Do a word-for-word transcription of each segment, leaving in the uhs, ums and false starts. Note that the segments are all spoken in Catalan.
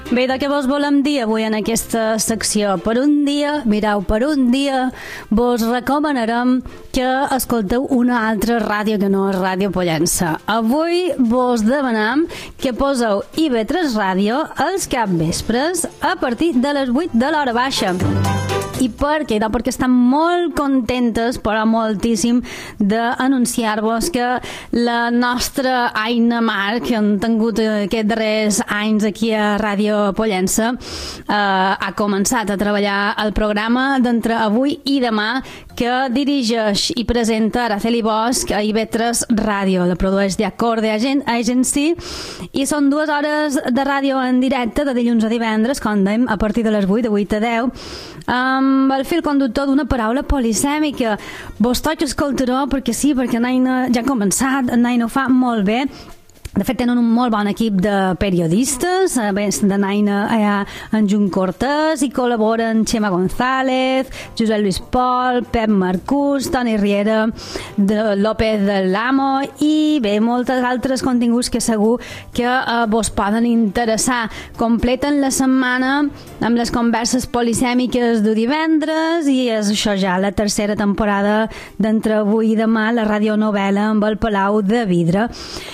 Bé, de què vos volem dir avui en aquesta secció? Per un dia, mireu, per un dia vos recomanarem que escolteu una altra ràdio que no és Ràdio Pollença. Avui vos demanem que poseu I V tres Ràdio els capvespres a partir de les vuit de l'hora baixa. I per què? No, perquè estan molt contentes, però moltíssim, d'anunciar-vos que la nostra Aina Mar, que han tingut aquests darrers anys aquí a Ràdio Pollença, eh, ha començat a treballar el programa d'entre avui i demà, que dirigeix i presenta Araceli Bosch a I V tres Ràdio. La produeix The Acorde Agency i són dues hores de ràdio en directe de dilluns a divendres, com dèiem, a partir de les vuit, de vuit a deu, amb el fil conductor d'una paraula polisèmica. Vos tots escoltareu perquè sí, perquè Naina ja ha començat, Naina ho fa molt bé. De fet, tenen un molt bon equip de periodistes. A més de Naina hi ha en Jun Cortés, i col·laboren Xema González, Josep Luis Pol, Pep Marcús, Toni Riera, de López del Lamo i bé, moltes altres continguts que segur que eh, vos poden interessar. Completen la setmana amb les converses polisèmiques de divendres i és això ja la tercera temporada d'entre avui i demà, la radionovel·la amb el Palau de Vidre.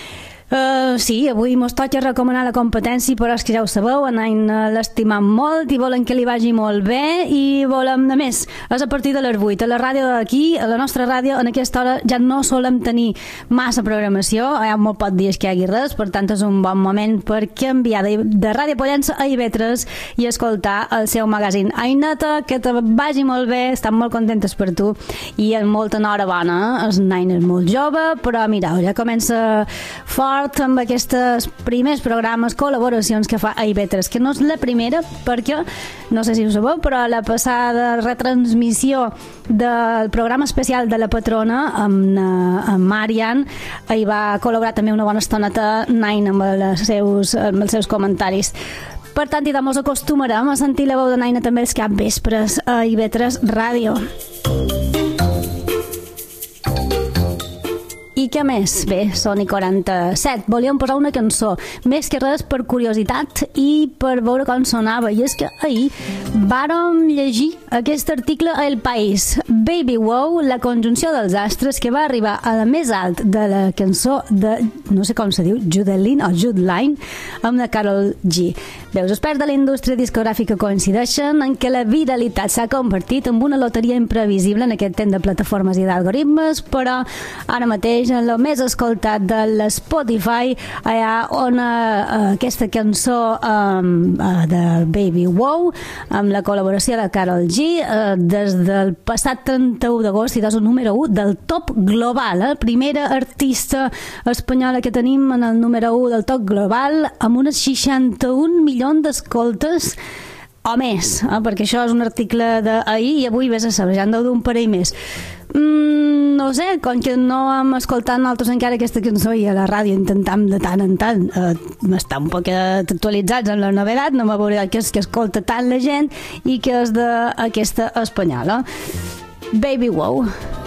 Uh, sí, avui mos toca recomanar la competència, però és que ja ho sabeu, en Aina l'estimam molt i volen que li vagi molt bé i volem, a més, és a partir de les vuit. A la ràdio d'aquí, a la nostra ràdio, en aquesta hora ja no solem tenir massa programació, hi ha molt pocs dies que hi hagi res, per tant és un bon moment per canviar de, de Ràdio Pollença a I V tres i escoltar el seu magazín. Aineta, que te vagi molt bé, estan molt contentes per tu i amb molta enhorabona. És Naina és molt jove, però mireu, ja comença fort amb aquests primers programes, col·laboracions que fa a I V tres, que no és la primera, perquè, no sé si ho sabeu, però la passada retransmissió del programa especial de la patrona amb, amb Marian hi va col·laborar també una bona estoneta Naina amb els seus, amb els seus comentaris. Per tant, i mos acostumarem a sentir la veu de Naina també els capvespres a I V tres Ràdio. I què més? Bé, són i quaranta-set. Volíem posar una cançó, més que res per curiositat i per veure com sonava. I és que ahir vàrem llegir aquest article a El País. Baby Wow, la conjunció dels astres, que va arribar a la més alt de la cançó de, no sé com se diu, Judeline o Judeline, amb la Karol G. Bé, els experts de la indústria discogràfica coincideixen en que la viralitat s'ha convertit en una loteria imprevisible en aquest temps de plataformes i d'algoritmes, però ara mateix en el més escoltat de l'Spotify allà on uh, aquesta cançó um, uh, de Baby Wow amb la col·laboració de Karol G uh, des del passat trenta-u d'agost i des del número u del top global, eh? Primera artista espanyola que tenim en el número u del top global amb unes seixanta-un milions d'escoltes o més, eh? Perquè això és un article d'ahir i avui vés a saber, ja en deu d'un parell més. Mm, no sé, com que no hem escoltat nosaltres encara aquesta cançó i a la ràdio intentam de tant en tant eh, estar un poc actualitzats en la novedat, no m'ha veure que és que escolta tant la gent i que és d'aquesta espanyola. Baby Wow.